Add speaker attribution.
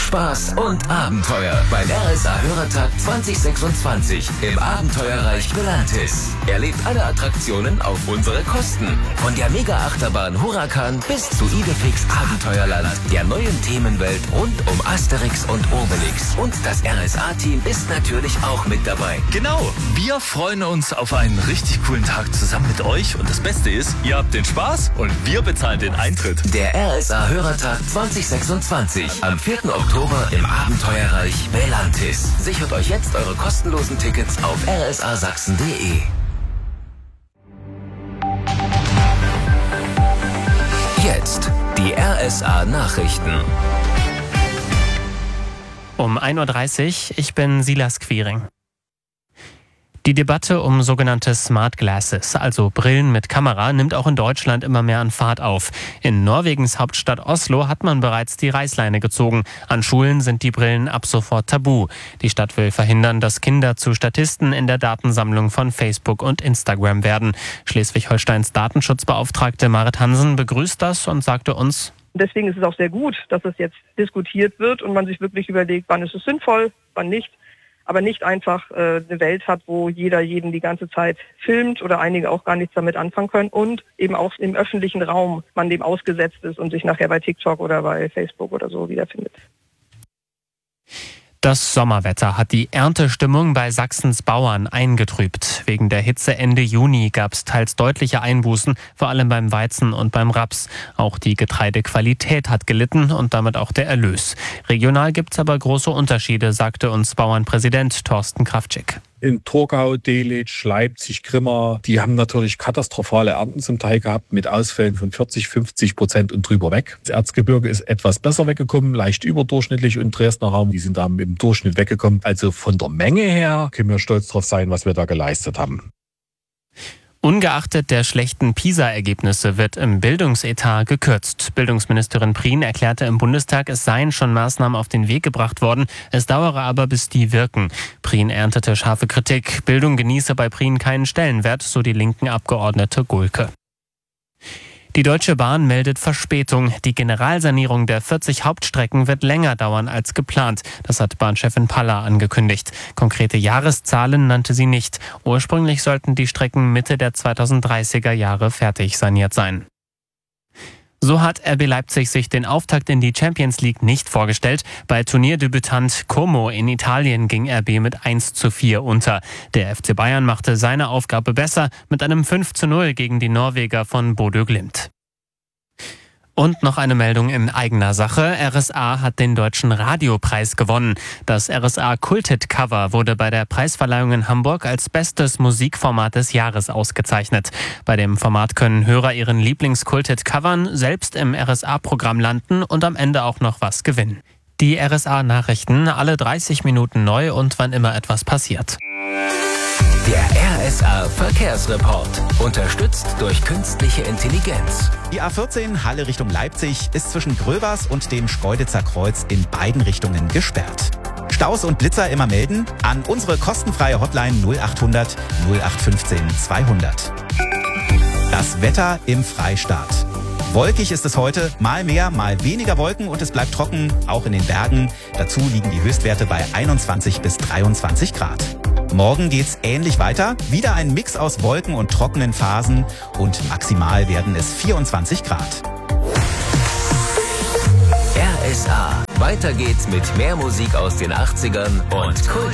Speaker 1: Spaß und Abenteuer beim RSA-Hörertag 2026 im Abenteuerreich Belantis. Erlebt alle Attraktionen auf unsere Kosten. Von der Mega-Achterbahn Huracan bis zu Idefix Abenteuerland, der neuen Themenwelt rund um Asterix und Obelix. Und das RSA-Team ist natürlich auch mit dabei.
Speaker 2: Genau, wir freuen uns auf einen richtig coolen Tag zusammen mit euch. Und das Beste ist, ihr habt den Spaß und wir bezahlen den Eintritt.
Speaker 1: Der RSA-Hörertag 2026 am 4. Oktober im Abenteuerreich Belantis. Sichert euch jetzt eure kostenlosen Tickets auf rsasachsen.de. Jetzt die RSA-Nachrichten.
Speaker 3: Um 1:30 Uhr, ich bin Silas Quiring. Die Debatte um sogenannte Smart Glasses, also Brillen mit Kamera, nimmt auch in Deutschland immer mehr an Fahrt auf. In Norwegens Hauptstadt Oslo hat man bereits die Reißleine gezogen. An Schulen sind die Brillen ab sofort tabu. Die Stadt will verhindern, dass Kinder zu Statisten in der Datensammlung von Facebook und Instagram werden. Schleswig-Holsteins Datenschutzbeauftragte Marit Hansen begrüßt das und sagte uns:
Speaker 4: Deswegen ist es auch sehr gut, dass es jetzt diskutiert wird und man sich wirklich überlegt, wann ist es sinnvoll, wann nicht. Aber nicht einfach eine Welt hat, wo jeder jeden die ganze Zeit filmt oder einige auch gar nichts damit anfangen können und eben auch im öffentlichen Raum man dem ausgesetzt ist und sich nachher bei TikTok oder bei Facebook oder so wiederfindet.
Speaker 3: Das Sommerwetter hat die Erntestimmung bei Sachsens Bauern eingetrübt. Wegen der Hitze Ende Juni gab es teils deutliche Einbußen, vor allem beim Weizen und beim Raps. Auch die Getreidequalität hat gelitten und damit auch der Erlös. Regional gibt es aber große Unterschiede, sagte uns Bauernpräsident Thorsten Kraftschick.
Speaker 5: In Torgau, Delitzsch, Leipzig, Grimma, die haben natürlich katastrophale Ernten zum Teil gehabt mit Ausfällen von 40-50% und drüber weg. Das Erzgebirge ist etwas besser weggekommen, leicht überdurchschnittlich, und Dresdner Raum, die sind da im Durchschnitt weggekommen. Also von der Menge her können wir stolz drauf sein, was wir da geleistet haben.
Speaker 3: Ungeachtet der schlechten PISA-Ergebnisse wird im Bildungsetat gekürzt. Bildungsministerin Prien erklärte im Bundestag, es seien schon Maßnahmen auf den Weg gebracht worden. Es dauere aber, bis die wirken. Prien erntete scharfe Kritik. Bildung genieße bei Prien keinen Stellenwert, so die linken Abgeordnete Gulke. Die Deutsche Bahn meldet Verspätung. Die Generalsanierung der 40 Hauptstrecken wird länger dauern als geplant. Das hat Bahnchefin Paller angekündigt. Konkrete Jahreszahlen nannte sie nicht. Ursprünglich sollten die Strecken Mitte der 2030er Jahre fertig saniert sein. So hat RB Leipzig sich den Auftakt in die Champions League nicht vorgestellt. Bei Turnierdebütant Como in Italien ging RB mit 1:4 unter. Der FC Bayern machte seine Aufgabe besser mit einem 5:0 gegen die Norweger von Bodø Glimt. Und noch eine Meldung in eigener Sache. RSA hat den Deutschen Radiopreis gewonnen. Das RSA Kulthit Cover wurde bei der Preisverleihung in Hamburg als bestes Musikformat des Jahres ausgezeichnet. Bei dem Format können Hörer ihren Lieblingskulthit covern, selbst im RSA-Programm landen und am Ende auch noch was gewinnen. Die RSA-Nachrichten alle 30 Minuten neu und wann immer etwas passiert.
Speaker 1: Der RSA-Verkehrsreport. Unterstützt durch künstliche Intelligenz.
Speaker 6: Die A14 Halle Richtung Leipzig ist zwischen Gröbers und dem Schkeuditzer Kreuz in beiden Richtungen gesperrt. Staus und Blitzer immer melden an unsere kostenfreie Hotline 0800 0815 200. Das Wetter im Freistaat. Wolkig ist es heute, mal mehr, mal weniger Wolken und es bleibt trocken, auch in den Bergen. Dazu liegen die Höchstwerte bei 21 bis 23 Grad. Morgen geht's ähnlich weiter, wieder ein Mix aus Wolken und trockenen Phasen und maximal werden es 24 Grad.
Speaker 1: RSA. Weiter geht's mit mehr Musik aus den 80ern und Kult.